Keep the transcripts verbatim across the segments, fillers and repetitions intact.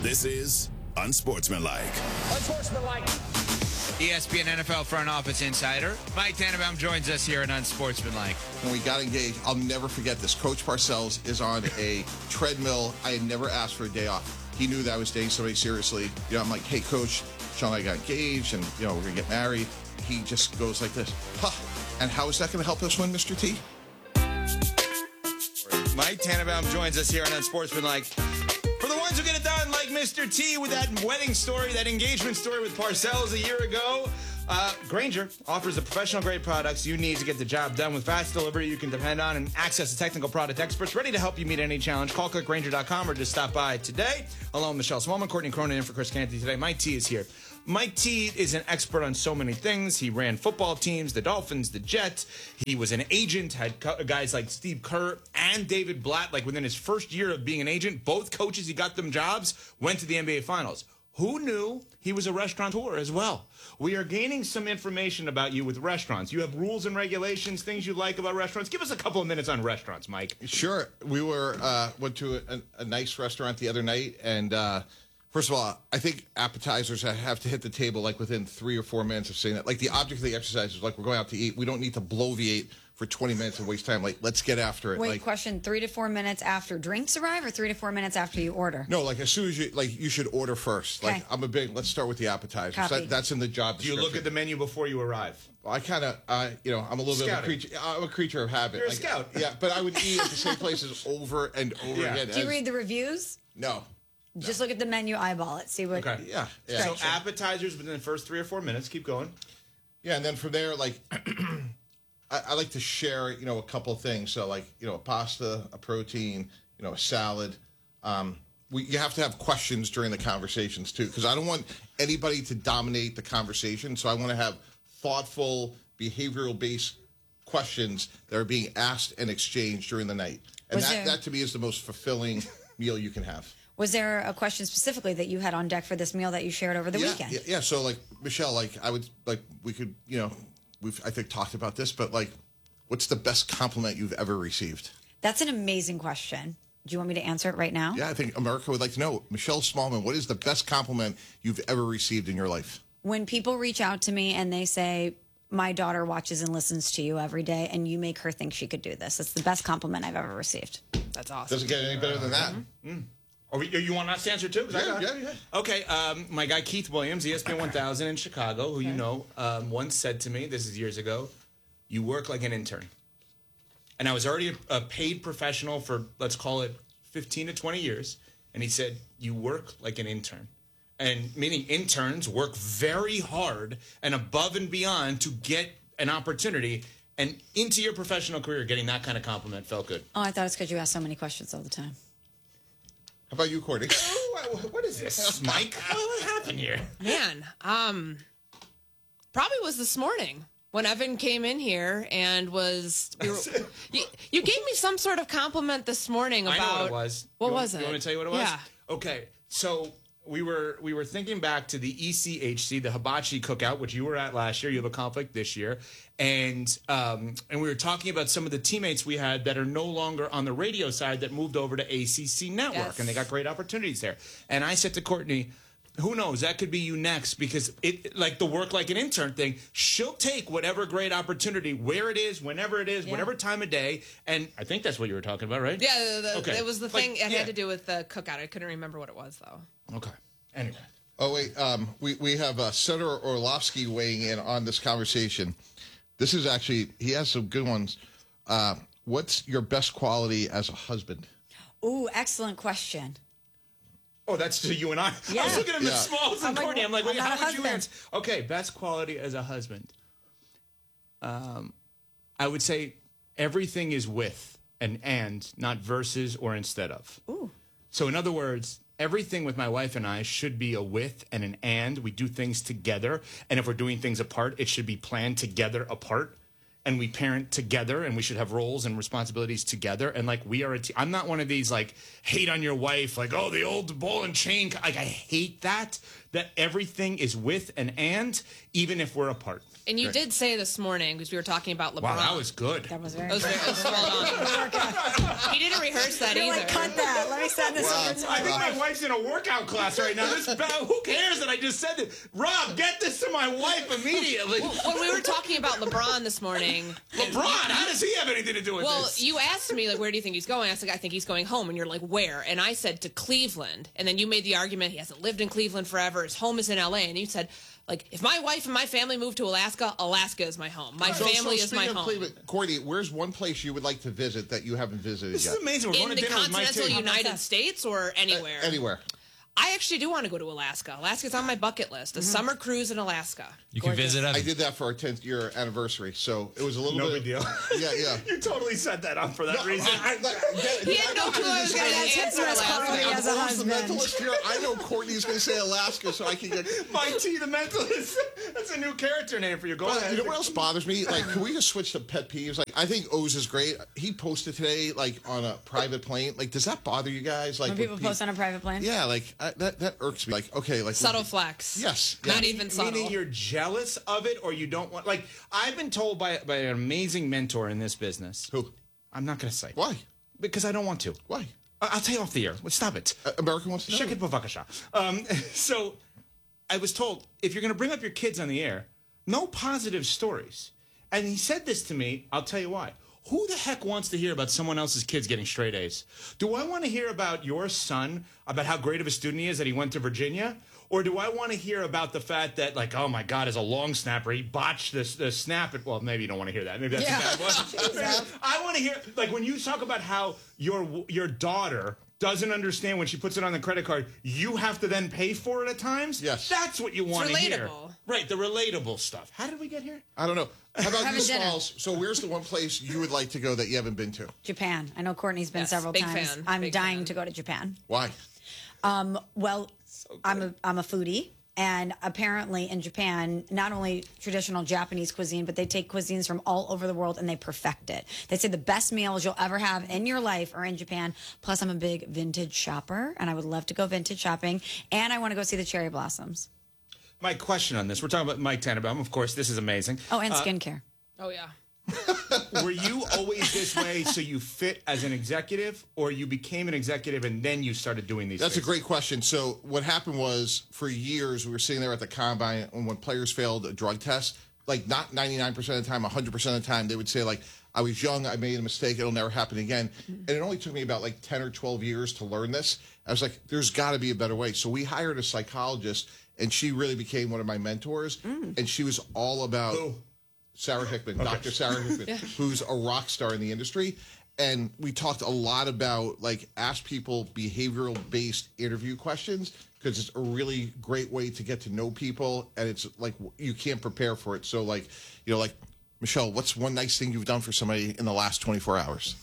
This is Unsportsmanlike. Unsportsmanlike. E S P N N F L front office insider Mike Tannenbaum joins us here in Unsportsmanlike. When we got engaged, I'll never forget this. Coach Parcells is on a treadmill. I had never asked for a day off. He knew that I was dating somebody seriously. You know, I'm like, hey, Coach, Sean and I got engaged, and, you know, we're going to get married. He just goes like this. Huh. And how is that going to help us win, Mister T? Mike Tannenbaum joins us here on Unsportsmanlike. For the ones who get it done, like Mister T with that wedding story, that engagement story with Parcells a year ago, uh, Grainger offers the professional-grade products you need to get the job done with fast delivery you can depend on and access to technical product experts ready to help you meet any challenge. Call click grainger dot com or just stop by today. Along with Michelle Smallman, Courtney Cronin in for Chris Canty today. Mike T is here. Mike T is an expert on so many things. He ran football teams, the Dolphins, the Jets. He was an agent, had co- guys like Steve Kerr and David Blatt. Like within his first year of being an agent, both coaches, he got them jobs, went to the N B A Finals. Who knew he was a restaurateur as well? We are gaining some information about you with restaurants. You have rules and regulations, things you like about restaurants. Give us a couple of minutes on restaurants, Mike. Sure. We were uh, went to a, a nice restaurant the other night, and uh, first of all, I think appetizers have to hit the table like within three or four minutes of saying that. Like the object of the exercise is like we're going out to eat. We don't need to bloviate for twenty minutes and waste time. Like, let's get after it. Wait, like, question, three to four minutes after drinks arrive or three to four minutes after you order? No, like as soon as you, like you should order first. Okay. Like I'm a big, let's start with the appetizers. That, that's in the job Do you description. look at the menu before you arrive? I kind of, uh, you know, I'm a little Scouting. bit of a creature. I'm a creature of habit. You're a like, scout. Yeah, but I would eat at the same places over and over Yeah. again. Do you As- read the reviews? No. Just look at the menu, eyeball it, see what... Okay. Yeah. yeah. So appetizers within the first three or four minutes. Keep going. Yeah, and then from there, like, I, I like to share, you know, a couple things. So, like, you know, a pasta, a protein, you know, a salad. Um, we, you have to have questions during the conversations, too, because I don't want anybody to dominate the conversation. So I want to have thoughtful, behavioral-based questions that are being asked and exchanged during the night. And Was that, there- that, to me, is the most fulfilling meal you can have. Was there a question specifically that you had on deck for this meal that you shared over the yeah, weekend? Yeah, yeah, so, like, Michelle, like, I would, like, we could, you know, we've, I think, talked about this, but, like, what's the best compliment you've ever received? That's an amazing question. Do you want me to answer it right now? Yeah, I think America would like to know. Michelle Smallman, what is the best compliment you've ever received in your life? When people reach out to me and they say, my daughter watches and listens to you every day, and you make her think she could do this. It's the best compliment I've ever received. That's awesome. Doesn't get any better than that. Mm-hmm. Are we, you want us to answer too? 'Cause I Yeah, got it. yeah, yeah. Okay, um, my guy Keith Williams, E S P N one thousand in Chicago, who you know, um, once said to me, this is years ago, you work like an intern. And I was already a, a paid professional for, let's call it, fifteen to twenty years. And he said, you work like an intern. And meaning interns work very hard and above and beyond to get an opportunity. And into your professional career, getting that kind of compliment felt good. Oh, I thought it's because you ask so many questions all the time. How about you, Courtney? What is this, Mike? What happened here? Man, um, probably was this morning when Evan came in here and was. We were, you, you gave me some sort of compliment this morning about. I know what it was. What you was want, it? You want me to tell you what it was? Yeah. Okay, so we were we were thinking back to the E C H C, the Hibachi Cookout, which you were at last year. You have a conflict this year, and um, and we were talking about some of the teammates we had that are no longer on the radio side that moved over to A C C Network, Yes. and they got great opportunities there. And I said to Courtney, who knows? That could be you next, because it, like the work like an intern thing, she'll take whatever great opportunity, where it is, whenever it is, Yeah. whatever time of day. And I think that's what you were talking about, right? Yeah, the, the, Okay. it was the Like, thing. It yeah. had to do with the cookout. I couldn't remember what it was though. Okay. Anyway. Oh, wait. Um, we, we have uh, Senator Orlovsky weighing in on this conversation. This is actually, he has some good ones. Uh, what's your best quality as a husband? Ooh, excellent question. Oh, that's to you and I. I Yeah. was looking at him Yeah. as Smalls and I'm like, Courtney. I'm like, I'm wait, not how a would you husband. answer? Okay, best quality as a husband. Um, I would say everything is with and and, not versus or instead of. Ooh. So in other words, everything with my wife and I should be a with and an and. We do things together. And if we're doing things apart, it should be planned together apart. And we parent together, and we should have roles and responsibilities together. And like we are a team. I'm not one of these like hate on your wife, like, oh, the old ball and chain. Like I hate that. that everything is with and and, even if we're apart. And you did say this morning, because we were talking about LeBron. Wow, that was good. That was very That was very, that was well done. He didn't rehearse that You're either. like, cut that. Let me send this Wow. over to I you. think my wife's in a workout class right now. This, who cares that I just said it? Rob, get this to my wife immediately. When we were talking about LeBron this morning. LeBron, how does he have anything to do with Well, this? you asked me, like, where do you think he's going? I said, I think he's going home. And you're like, where? And I said, to Cleveland. And then you made the argument he hasn't lived in Cleveland forever. His home is in L A. And you said, like, if my wife and my family move to Alaska, Alaska is my home. My So- family so is my speaking of home. Cleveland, Courtney, where's one place you would like to visit that you haven't visited This yet? is amazing. We're In going the to dinner with Mike continental T. United States or anywhere? Anywhere. I actually do want to go to Alaska. Alaska's on my bucket list. A Mm-hmm. summer cruise in Alaska. You can visit I Evan. did that for our tenth year anniversary, so it was a little No bit. big deal. Yeah, yeah. You totally set that up for that reason. I, I, He had no clue I was going to That's answer what's Alaska. calling me as a I'm the husband. mentalist here. I know Courtney's going to say Alaska, so I can get. Mike T, the mentalist. That's a new character name for you. Go But ahead. you know what else bothers me? Like, can we just switch to pet peeves? Like, I think O's is great. He posted today, like, on a private plane. Like, does that bother you guys? Like, When people with post pe- on a private plane? Yeah, like I, that. That irks me. Like, okay, like Subtle flex. Yes. Not Yeah. even subtle. Meaning you're jealous of it, or you don't want. Like I've been told by by an amazing mentor in this business. Who? I'm not going to say. Why? Because I don't want to. Why? I- I'll tell you off the air. Stop it. Uh, American wants to know. Shake it, bavakasha. Um, so I was told if you're going to bring up your kids on the air, no positive stories. And he said this to me. I'll tell you why. Who the heck wants to hear about someone else's kids getting straight A's? Do I want to hear about your son, about how great of a student he is that he went to Virginia? Or do I want to hear about the fact that, like, oh, my God, as a long snapper, he botched this, this snap? At, well, maybe you don't want to hear that. Maybe that's Yeah. a bad one. I want to hear, like, when you talk about how your your daughter doesn't understand when she puts it on the credit card, you have to then pay for it at times? Yes. That's what you want to hear. relatable. Right, the relatable stuff. How did we get here? I don't know. How about you, Having dinner. Smalls? So, where's the one place you would like to go that you haven't been to? Japan. I know Courtney's been Yes, several big times. fan, I'm big dying fan. to go to Japan. Why? Well, I'm a I'm a foodie, and apparently in Japan, not only traditional Japanese cuisine, but they take cuisines from all over the world and they perfect it. They say the best meals you'll ever have in your life are in Japan. Plus, I'm a big vintage shopper, and I would love to go vintage shopping, and I want to go see the cherry blossoms. My question on this, we're talking about Mike Tannenbaum. Of course, this is amazing. Oh, and skincare. Oh, yeah. Were you always this way so you fit as an executive, or you became an executive and then you started doing these That's a things? great question. So what happened was, for years, we were sitting there at the combine, and when players failed a drug test, like not ninety-nine percent of the time, one hundred percent of the time, they would say, like, I was young, I made a mistake, it'll never happen again. And it only took me about like ten or twelve years to learn this. I was like, there's got to be a better way. So we hired a psychologist, and she really became one of my mentors. And she was all about Who? Sarah Hickman, Doctor Sarah Hickman, who's a rock star in the industry. And we talked a lot about, like, ask people behavioral based interview questions, because it's a really great way to get to know people, and it's like you can't prepare for it. So, like, you know, like, Michelle, what's one nice thing you've done for somebody in the last twenty-four hours?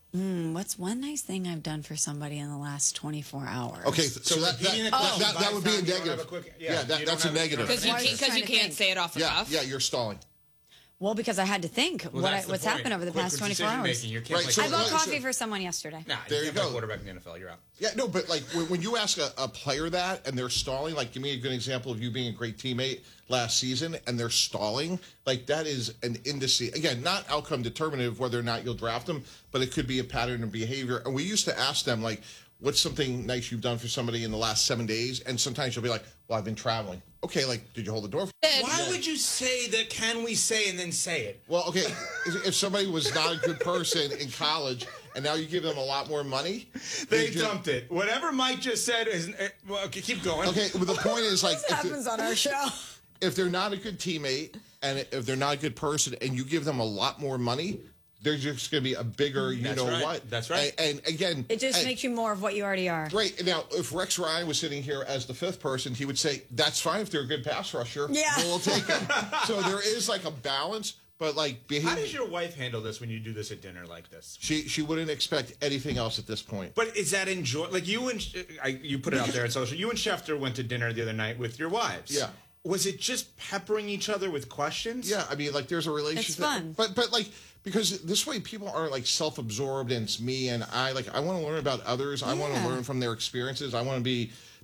What's one nice thing I've done for somebody in the last twenty-four hours? Okay, so, so that, that, repeating the that, question that, that five would be a times, you don't negative. have a quick- yeah, yeah, that, you that's a don't have- negative. Because you, Why is can't- this 'cause trying you to can't think? say it off the Yeah, cuff. yeah, you're stalling. Well, because I had to think Well, what I, that's the what's point. happened over the Quick past twenty-four hours. decision-making. You can't Right, play so- I bought so- coffee for someone yesterday. Nah, There you you can't play go. quarterback in the N F L. You're out. Yeah, no, but like when, when you ask a, a player that and they're stalling, like give me a good example of you being a great teammate last season and they're stalling, like that is an indice. Again, not outcome determinative whether or not you'll draft them, but it could be a pattern of behavior. And we used to ask them, like, what's something nice you've done for somebody in the last seven days? And sometimes you'll be like, well, I've been traveling. Okay, like, did you hold the door? Why would you say that? Can we say and then say it? Well, okay, if if somebody was not a good person in college and now you give them a lot more money, They did you- dumped it. Whatever Mike just said is. uh, Well, okay, keep going. Okay, but the point is, like, This if, happens on our show. if they're not a good teammate and if they're not a good person and you give them a lot more money, they're just going to be a bigger, you That's know right. what? That's right. And, and again, It just and- makes you more of what you already are. Right. Now, if Rex Ryan was sitting here as the fifth person, he would say, that's fine if they're a good pass rusher. Yeah. We'll take them. So there is like a balance, but like How behavior. does your wife handle this when you do this at dinner like this? She, she wouldn't expect anything else at this point. But is that enjoy? Like you and I, you put it out there on social. You and Schefter went to dinner the other night with your wives. Yeah. Was it just peppering each other with questions? Yeah, I mean, like, there's a relationship. It's fun. But, but like, because this way people aren't, like, self-absorbed and it's me and I. Like, I want to learn about others. I want to Yeah. learn from their experiences. I want to be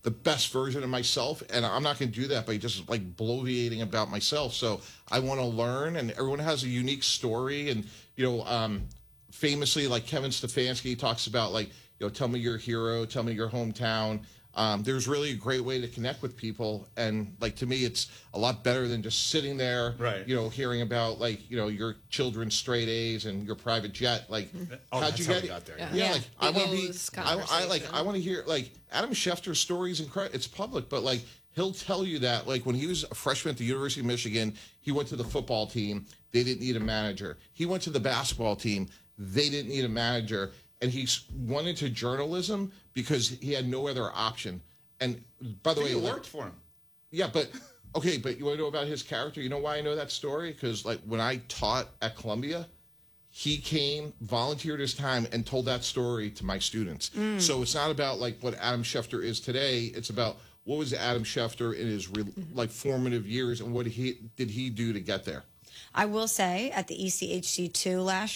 the best version of myself, and I'm not going to do that by just like bloviating about myself. So I want to learn, and everyone has a unique story. And you know, um, famously, like Kevin Stefanski talks about, like, you know, tell me your hero, tell me your hometown. Um, there's really a great way to connect with people, and like to me, it's a lot better than just sitting there, right. you know, hearing about like you know your children's straight A's and your private jet. Like, oh, how'd that's you how get we it? got there. Yeah, Yeah. like The I want to be. O's I, I like. conversation. I want to hear like Adam Schefter's story is incredible. It's public, but like he'll tell you that like when he was a freshman at the University of Michigan, he went to the football team. They didn't need a manager. He went to the basketball team. They didn't need a manager, and he went into journalism because he had no other option. And by the I way, think it like, worked for him. yeah, but okay, but you want to know about his character? You know why I know that story? Because like when I taught at Columbia, he came, volunteered his time, and told that story to my students. Mm. So it's not about like what Adam Schefter is today. It's about what was Adam Schefter in his re- like formative years, and what he did he do to get there. I will say at the E C H C two last